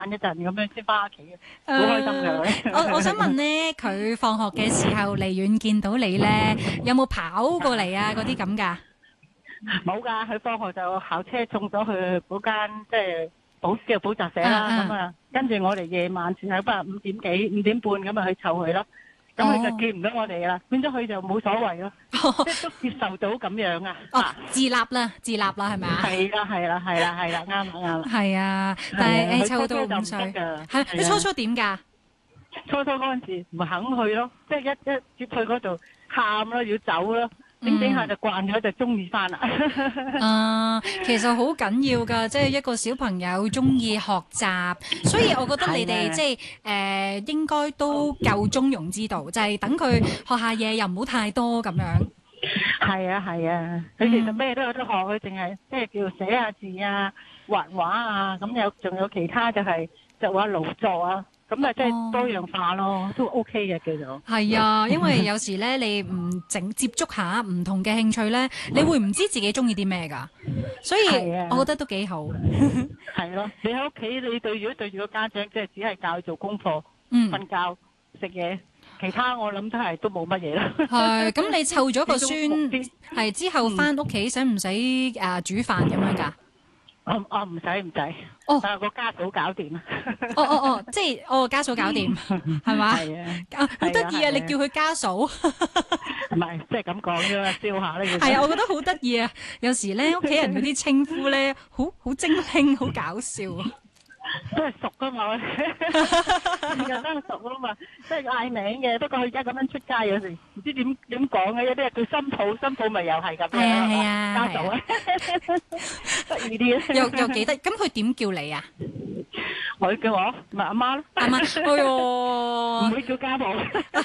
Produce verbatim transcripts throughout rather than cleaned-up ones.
一陣咁樣先翻屋企，好開心㗎。 我我想問咧，佢放學嘅時候離遠見到你咧，有冇跑過嚟啊？嗰啲咁㗎？ 冇㗎，佢放學就校車送咗去嗰間即係補叫補習社啦。咁啊，跟住我哋夜晚先喺不五點幾五點半咁啊去湊佢咯。咁佢就見唔到我哋啦，變咗佢就冇所謂咯，即係都接受到咁樣啊。 哦，自立啦，自立啦，係咪啊？ 係啦，係啦，係啦，係啦，啱啦，啱啦。 係啊，但係誒湊到五歲，係你初初點㗎？ 初初嗰陣時唔肯去咯，即係一一接去嗰度喊咯，要走咯。整整下就慣咗，就中意翻啦。 啊，其實好緊要噶，即係一個小朋友中意學習，所以我覺得你哋即係誒應該都夠中庸之道，就係等佢學下嘢又唔好太多咁樣。 係啊係啊，佢其實咩都有得學，佢淨係即係叫寫下字啊、畫畫啊，咁有仲有其他就係就話勞作啊。咁啊，即係多樣化咯，都 OK 嘅叫做。 係啊，因為有時咧，你唔整接觸下唔同嘅興趣咧，你會唔知自己中意啲咩㗎。所以我覺得都幾好。 係咯，你喺屋企你對如果對住個家長，即係只係教佢做功課、 嗯、 瞓覺、食嘢，其他我諗都係都冇乜嘢啦。 係，咁你湊咗個孫，係之後翻屋企使唔使誒煮飯咁樣㗎？ 我我唔使唔使， 哦， 啊個家嫂搞掂啊！ 哦哦哦，即係哦家嫂搞掂，係嘛？ 係啊， 啊好得意啊！你叫佢家嫂，唔係即係咁講啫嘛，笑下呢個。 係啊，我覺得好得意啊！有時咧屋企人嗰啲稱呼咧，好好精興，好搞笑。 都係熟噶嘛，時間都係熟噶嘛，即係嗌名嘅。不過佢而家咁樣出街有時唔知點點講嘅，有啲係叫新抱，新抱咪又係咁樣。 係啊係啊， 家嫂啊，得意啲啊！ 又又幾得，咁佢點叫你啊？ 我叫我咪阿媽咯。 阿媽，哎呦， 唔會叫家婆。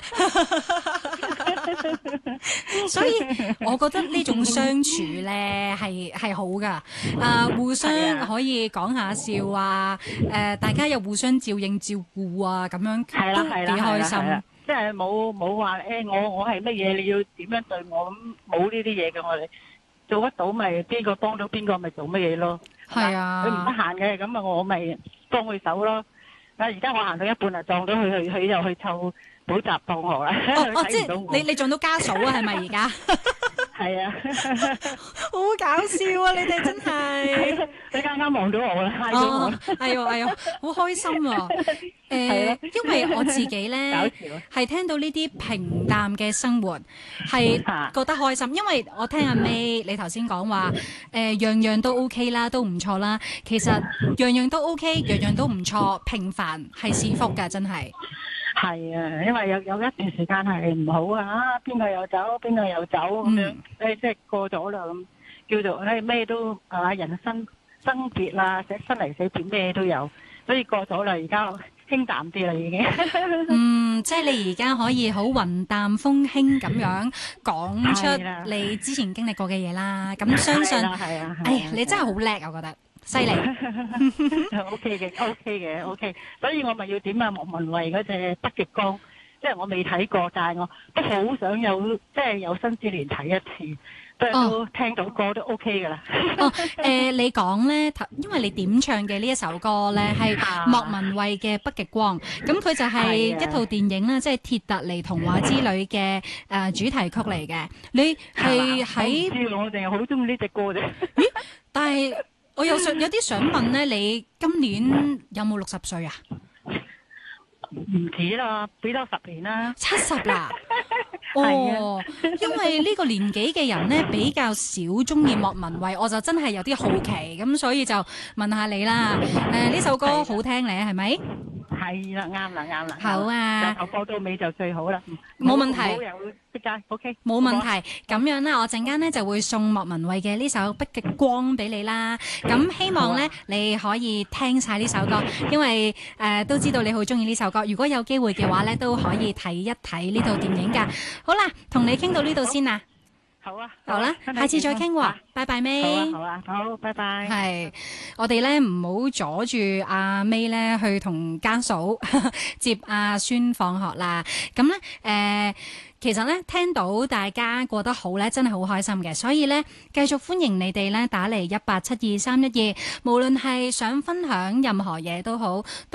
所以我覺得呢種相處咧係係好噶，啊互相可以講下笑啊，誒大家又互相照應照顧啊，咁樣都幾開心。 即係冇冇話誒我我係乜嘢，你要點樣對我，咁冇呢啲嘢嘅，我哋做得到咪邊個幫到邊個咪做乜嘢咯。 係啊， 佢唔得閒嘅，咁啊我咪幫佢手咯。啊而家我行到一半啊，撞到佢去，佢又去湊補習放學啦。 哦哦，即係你你撞到家嫂啊？係咪而家？ 係啊， 好搞笑啊！你哋真係， 你啱啱望到我啦，嗨咗我。 哎呦哎呦，好開心啊！誒，因為我自己咧係聽到呢啲平淡嘅生活係覺得開心，因為我聽阿 May 你頭先講話誒樣樣都 OK 啦，都唔錯啦。其實樣樣都 OK，樣樣都唔錯，平凡係是福㗎，真係。 係啊，因為有有一段時間係唔好啊，邊個又走，邊個又走咁樣，誒即係過咗啦咁，叫做誒咩都啊人生生別啦，即係生離死別咩都有，所以過咗啦，而家輕淡啲啦已經。 嗯，即係你而家可以好雲淡風輕咁樣講出你之前經歷過嘅嘢啦，咁相信， 係啊， 哎呀，你真係好叻，我覺得。犀利 ，O K 嘅，O K 嘅，O K，所以我咪要點啊？莫文蔚嗰隻《北極光》，即係我未睇過，但係我都好想有，即係有生之年睇一次，都都聽到歌都 O K 噶啦。 哦，誒，你講咧，因為你點唱嘅呢一首歌咧係莫文蔚嘅《北極光》，咁佢就係一套電影啦，即係《鐵達尼童話之旅》嘅誒主題曲嚟嘅。你係喺？ 知我哋好中意呢隻歌啫。 咦？但係。我有想有啲想問咧，你今年有冇六十歲啊？ 唔止啦，俾多十年啦。 七十啦。哦，因為呢個年紀嘅人咧比較少中意莫文蔚，我就真係有啲好奇，咁所以就問下你啦。誒、呃，呢首歌好聽咧，係咪？ 係啦，啱啦，啱啦。 好啊， 由頭播到尾就最好啦。 冇問題。 冇有即刻 OK。 冇問題。咁樣啦，我陣間咧就會送莫文蔚嘅呢首《北極光》俾你啦。咁希望咧你可以聽晒呢首歌，因為誒、呃、都知道你好中意呢首歌。如果有機會嘅話咧，都可以睇一睇呢套電影㗎。好啦，同你傾到呢度先啦。 好啊， 好啦，下次再傾喎，拜拜 May。 好啊，好啊，好，拜拜。 係，我哋咧唔好阻住阿 May 咧去同家嫂接阿孫放學啦。咁咧誒。 其實咧聽到大家過得好咧，真係好開心嘅，所以咧繼續歡迎你哋咧打嚟一八七二三一二，無論係想分享任何嘢都好。